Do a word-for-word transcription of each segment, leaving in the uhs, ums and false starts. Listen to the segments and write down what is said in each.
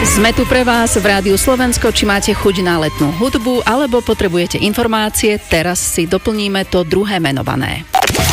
Sme tu pre vás v Rádiu Slovensko, či máte chuť na letnú hudbu, alebo potrebujete informácie, teraz si doplníme to druhé menované.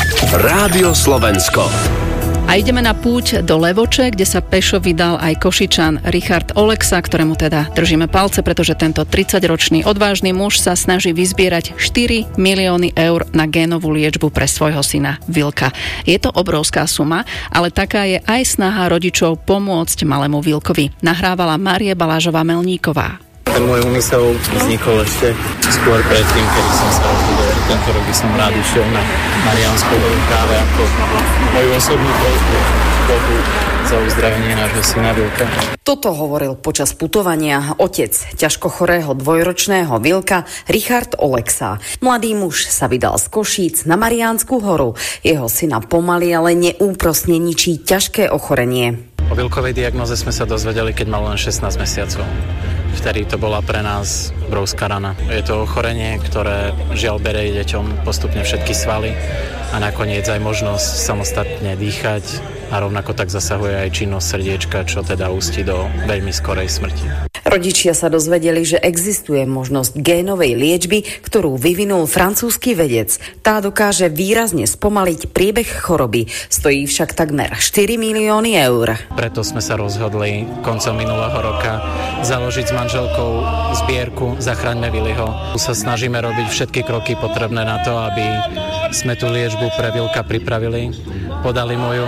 Rádio Slovensko. A ideme na púť do Levoče, kde sa pešo vydal aj Košičan Richard Oleksa, ktorému teda držíme palce, pretože tento tridsaťročný odvážny muž sa snaží vyzbierať štyri milióny eur na génovú liečbu pre svojho syna Vilka. Je to obrovská suma, ale taká je aj snaha rodičov pomôcť malému Vilkovi. Nahrávala Mária Balážová-Melníková. Ten môj úmysel vznikol ešte skôr predtým, kedy som sa rozhodol, že tento rok by som rád išiel na Mariánsku horu práve ako moju osobnú prosbu Bohu za uzdravenie nášho syna Vilka. Toto hovoril počas putovania otec ťažko chorého dvojročného Vilka Richard Oleksa. Mladý muž sa vydal z Košíc na Mariánsku horu. Jeho syna pomaly, ale neúprosne ničí ťažké ochorenie. O Vilkovej diagnoze sme sa dozvedeli, keď mal len šestnásť mesiacov. Vtedy to bola pre nás obrovská rana. Je to ochorenie, ktoré žiaľ berie deťom postupne všetky svaly a nakoniec aj možnosť samostatne dýchať a rovnako tak zasahuje aj činnosť srdiečka, čo teda ústi do veľmi skorej smrti. Rodičia sa dozvedeli, že existuje možnosť génovej liečby, ktorú vyvinul francúzsky vedec. Tá dokáže výrazne spomaliť priebeh choroby. Stojí však takmer štyri milióny eur. Preto sme sa rozhodli koncom minulého roka založiť s manželkou zbierku Zachraňme Viliho. Tu sa snažíme robiť všetky kroky potrebné na to, aby sme tú liečbu pre Vilka pripravili, podali mu ju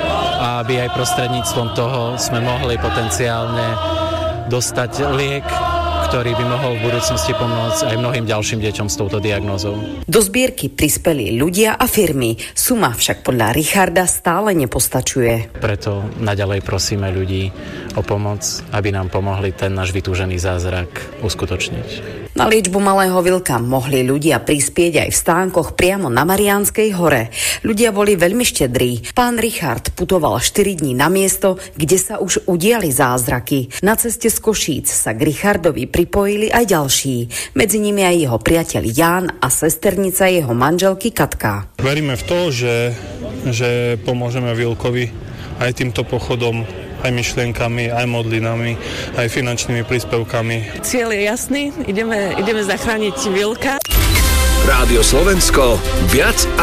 a aby aj prostredníctvom toho sme mohli potenciálne dostať liek, ktorý by mohol v budúcnosti pomôcť aj mnohým ďalším deťom s touto diagnózou. Do zbierky prispeli ľudia a firmy. Suma však podľa Richarda stále nepostačuje. Preto naďalej prosíme ľudí o pomoc, aby nám pomohli ten náš vytúžený zázrak uskutočniť. Na liečbu malého Vilka mohli ľudia prispieť aj v stánkoch priamo na Mariánskej hore. Ľudia boli veľmi štedrí. Pán Richard putoval štyri dní na miesto, kde sa už udiali zázraky. Na ceste z Košíc sa k Richardovi pripojili aj ďalší. Medzi nimi aj jeho priateľ Ján a sesternica jeho manželky Katka. Veríme v to, že, že pomôžeme Vilkovi aj týmto pochodom, aj myšlienkami, aj modlinami, aj finančnými príspevkami. Cieľ je jasný, ideme, ideme zachrániť Vilka. Rádio Slovensko, viac